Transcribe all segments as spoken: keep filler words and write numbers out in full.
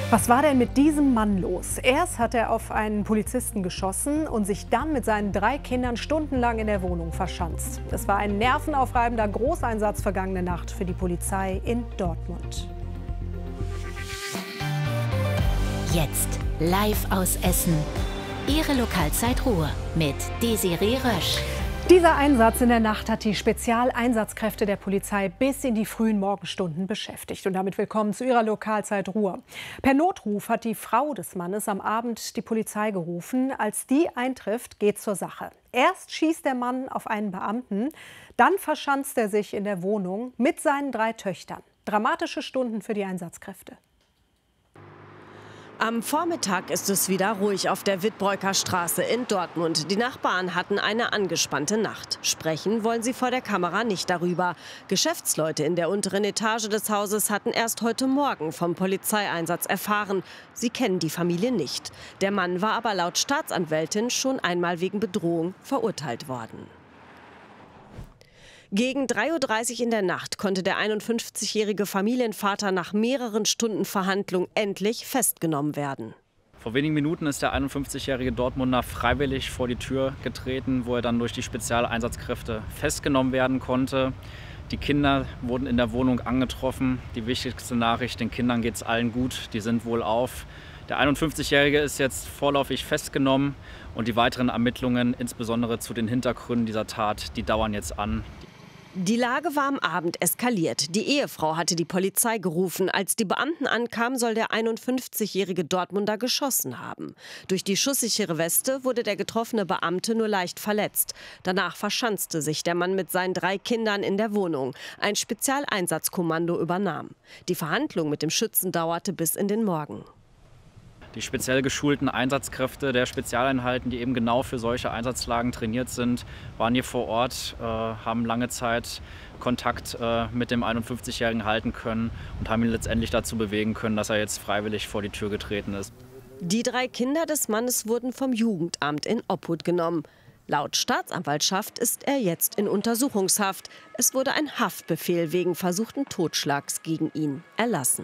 Was war denn mit diesem Mann los? Erst hat er auf einen Polizisten geschossen und sich dann mit seinen drei Kindern stundenlang in der Wohnung verschanzt. Es war ein nervenaufreibender Großeinsatz vergangene Nacht für die Polizei in Dortmund. Jetzt live aus Essen. Ihre Lokalzeit Ruhr mit Desiree Rösch. Dieser Einsatz in der Nacht hat die Spezialeinsatzkräfte der Polizei bis in die frühen Morgenstunden beschäftigt. Und damit willkommen zu Ihrer Lokalzeit Ruhr. Per Notruf hat die Frau des Mannes am Abend die Polizei gerufen. Als die eintrifft, geht zur Sache. Erst schießt der Mann auf einen Beamten, dann verschanzt er sich in der Wohnung mit seinen drei Töchtern. Dramatische Stunden für die Einsatzkräfte. Am Vormittag ist es wieder ruhig auf der Wittbreuker Straße in Dortmund. Die Nachbarn hatten eine angespannte Nacht. Sprechen wollen sie vor der Kamera nicht darüber. Geschäftsleute in der unteren Etage des Hauses hatten erst heute Morgen vom Polizeieinsatz erfahren. Sie kennen die Familie nicht. Der Mann war aber laut Staatsanwältin schon einmal wegen Bedrohung verurteilt worden. Gegen drei Uhr dreißig in der Nacht konnte der einundfünfzigjährige Familienvater nach mehreren Stunden Verhandlung endlich festgenommen werden. Vor wenigen Minuten ist der einundfünfzigjährige Dortmunder freiwillig vor die Tür getreten, wo er dann durch die Spezialeinsatzkräfte festgenommen werden konnte. Die Kinder wurden in der Wohnung angetroffen. Die wichtigste Nachricht, den Kindern geht es allen gut, die sind wohlauf. Der einundfünfzigjährige ist jetzt vorläufig festgenommen und die weiteren Ermittlungen, insbesondere zu den Hintergründen dieser Tat, die dauern jetzt an. Die Lage war am Abend eskaliert. Die Ehefrau hatte die Polizei gerufen. Als die Beamten ankamen, soll der einundfünfzigjährige Dortmunder geschossen haben. Durch die schusssichere Weste wurde der getroffene Beamte nur leicht verletzt. Danach verschanzte sich der Mann mit seinen drei Kindern in der Wohnung. Ein Spezialeinsatzkommando übernahm. Die Verhandlung mit dem Schützen dauerte bis in den Morgen. Die speziell geschulten Einsatzkräfte der Spezialeinheiten, die eben genau für solche Einsatzlagen trainiert sind, waren hier vor Ort, äh, haben lange Zeit Kontakt äh, mit dem einundfünfzigjährigen halten können und haben ihn letztendlich dazu bewegen können, dass er jetzt freiwillig vor die Tür getreten ist. Die drei Kinder des Mannes wurden vom Jugendamt in Obhut genommen. Laut Staatsanwaltschaft ist er jetzt in Untersuchungshaft. Es wurde ein Haftbefehl wegen versuchten Totschlags gegen ihn erlassen.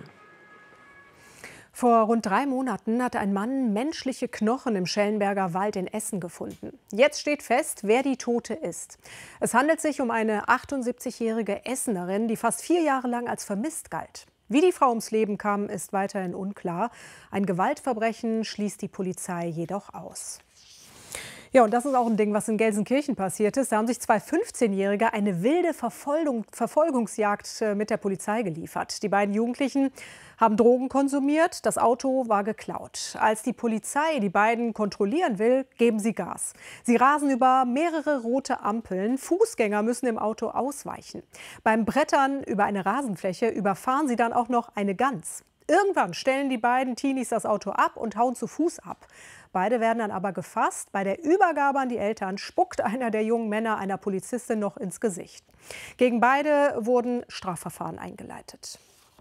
Vor rund drei Monaten hat ein Mann menschliche Knochen im Schellenberger Wald in Essen gefunden. Jetzt steht fest, wer die Tote ist. Es handelt sich um eine achtundsiebzigjährige Essenerin, die fast vier Jahre lang als vermisst galt. Wie die Frau ums Leben kam, ist weiterhin unklar. Ein Gewaltverbrechen schließt die Polizei jedoch aus. Ja, und das ist auch ein Ding, was in Gelsenkirchen passiert ist. Da haben sich zwei fünfzehnjährige eine wilde Verfolgung, Verfolgungsjagd mit der Polizei geliefert. Die beiden Jugendlichen haben Drogen konsumiert, das Auto war geklaut. Als die Polizei die beiden kontrollieren will, geben sie Gas. Sie rasen über mehrere rote Ampeln. Fußgänger müssen im Auto ausweichen. Beim Brettern über eine Rasenfläche überfahren sie dann auch noch eine Gans. Irgendwann stellen die beiden Teenies das Auto ab und hauen zu Fuß ab. Beide werden dann aber gefasst. Bei der Übergabe an die Eltern spuckt einer der jungen Männer einer Polizistin noch ins Gesicht. Gegen beide wurden Strafverfahren eingeleitet.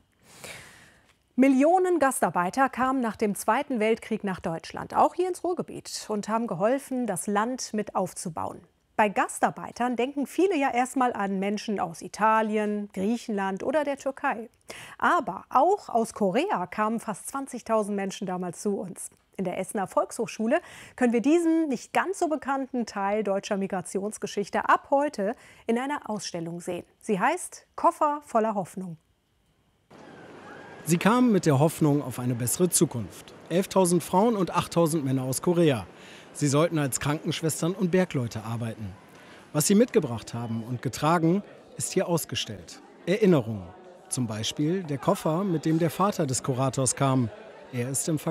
Millionen Gastarbeiter kamen nach dem Zweiten Weltkrieg nach Deutschland, auch hier ins Ruhrgebiet, und haben geholfen, das Land mit aufzubauen. Bei Gastarbeitern denken viele ja erstmal an Menschen aus Italien, Griechenland oder der Türkei. Aber auch aus Korea kamen fast zwanzigtausend Menschen damals zu uns. In der Essener Volkshochschule können wir diesen nicht ganz so bekannten Teil deutscher Migrationsgeschichte ab heute in einer Ausstellung sehen. Sie heißt Koffer voller Hoffnung. Sie kamen mit der Hoffnung auf eine bessere Zukunft. elftausend Frauen und achttausend Männer aus Korea. Sie sollten als Krankenschwestern und Bergleute arbeiten. Was sie mitgebracht haben und getragen, ist hier ausgestellt. Erinnerungen. Zum Beispiel der Koffer, mit dem der Vater des Kurators kam. Er ist im